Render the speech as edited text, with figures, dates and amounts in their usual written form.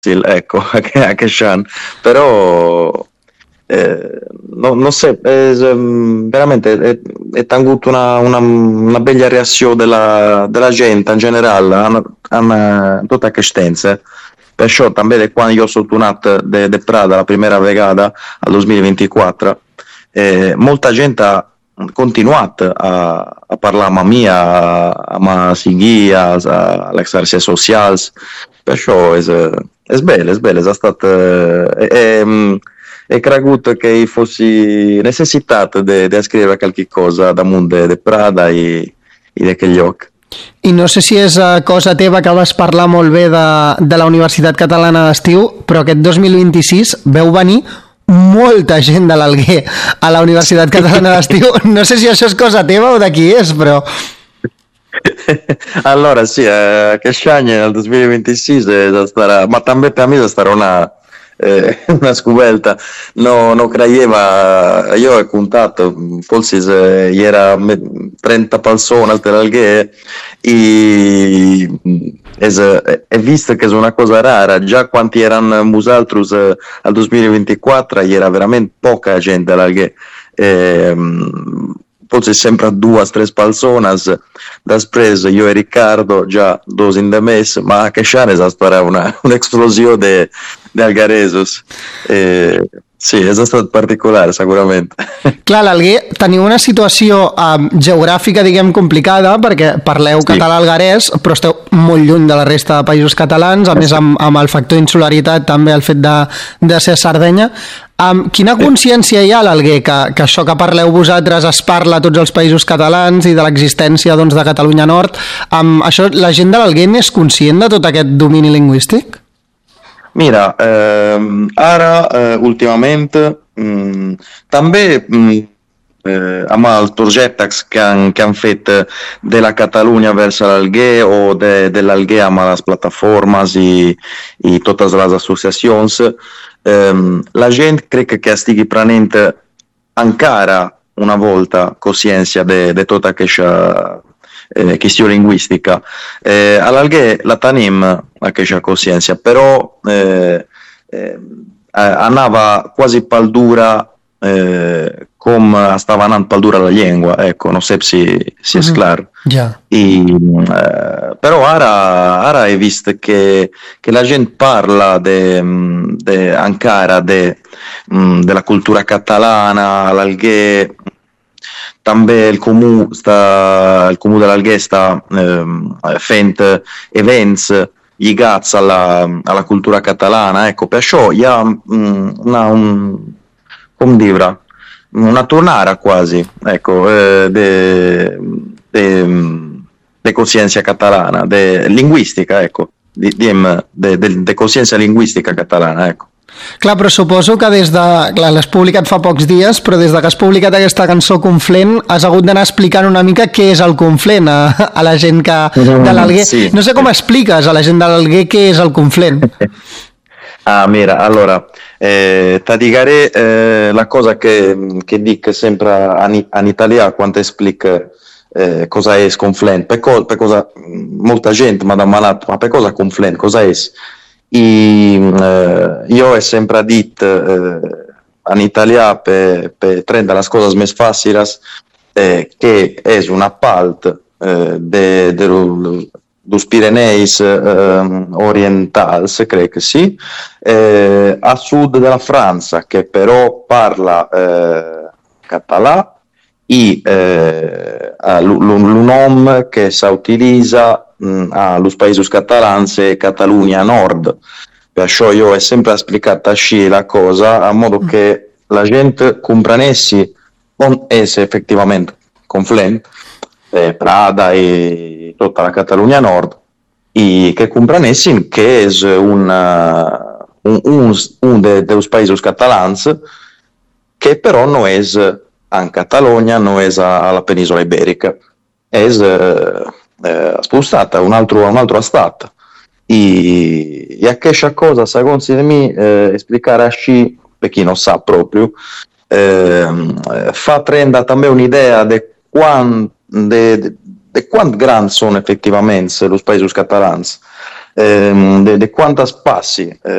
ecco, a Keshan, però non so, veramente è tangut una bella reazione della gente in generale, a tutta questa. Perciò també quando io sono tornato de Prada la prima vegada al 2024, molta gente ha continuato a parlare a mia, a seguire, alle xarxes sociali, perciò è bello, è stato, è cregut che fossi necessitato di scrivere qualche cosa da mondo de Prada i de quel lloc. I no sé si és cosa teva que vas parlar molt bé de la Universitat Catalana d'Estiu, però aquest 2026 veu venir molta gent de l'Alguer a la Universitat Catalana d'Estiu. No sé si això és cosa teva o de qui és, però... Allora sì, questo anno nel 2026 sarà, ma també per me sarà una scoperta. Non credeva, io ho contato, forse era 30 persone dell'Alghe e visto che è una cosa rara, già quanti erano musaltrus al 2024 era veramente poca gente all'Alghe. Forse sempre due o tre persone, després io e Riccardo già due in the mess, ma che c'è stata un'esplosione di algaresos. Sí, és estat particular, segurament. Clar, l'Alguer teniu una situació geogràfica, diguem, complicada, perquè parleu català-algarès, però esteu molt lluny de la resta de països catalans, a més amb el factor insularitat, també el fet de ser a Sardenya. Quina consciència hi ha a l'Alguer que això que parleu vosaltres es parla a tots els països catalans i de l'existència doncs, de Catalunya Nord? Això, la gent de l'Alguer n'és conscient de tot aquest domini lingüístic? Mira, ara ultimamente també amb els projectes que han fet de la Catalunya vers l'Alguer o de l'Alguer amb les plataformes i totes les associacions, la gent crec que estigui prenent encara una volta coscienza de tota aquesta questione linguistica. All'Alghe la tenim aquesta coscienza, però andava quasi paldura come stava andando paldura la lingua, ecco, non so se è chiaro. Yeah. Però ora hai visto che la gente parla ancora della cultura catalana, l'Alghe, també il comune dell'Alghe sta fent events legati alla cultura catalana, ecco, perciò hi ha come dire, una tornara quasi, ecco, de coscienza catalana, de linguistica, ecco, de coscienza linguistica catalana, ecco. Clar, però suposo que clar, l'has publicat fa pocs dies, però des de que has publicat aquesta cançó Conflent has hagut d'anar explicant una mica què és el Conflent a la gent de l'Alguer. Sí. No sé com expliques a la gent de l'Alguer què és el Conflent. Mira, allora, ti direi la cosa che dico sempre in italiano quando esplico cosa è Conflent, per cosa molta gente mi ha domandato, ma per cosa Conflent, cosa è? Io ho sempre detto in italiano per rendere le cose più facili che è una parte dos Pireneis orientals, credo che sì, a sud della Francia, che però parla català, e un nome che si utilizza als països catalans e Catalunya Nord. Per això io ho sempre explicat així la cosa, a modo che la gent comprenesi on és effectivament Conflent, Prada e tutta la Catalunya Nord, e che comprenessin che és un dels països catalans che però no és en Catalunya, no és a la península ibèrica, és spostata a un altro stato. E questa cosa, secondo me, spiegare així, per chi non sa proprio, fa prendere també un'idea di quant grandi sono effettivamente i paesi catalans, di quanti spazi